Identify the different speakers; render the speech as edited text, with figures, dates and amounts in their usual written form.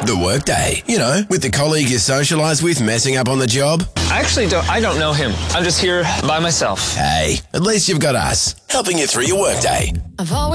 Speaker 1: The Workday. You know, with the colleague you socialise with messing up on the job.
Speaker 2: I don't know him. I'm just here by myself.
Speaker 1: Hey, at least you've got us, helping you through your workday.
Speaker 3: I've always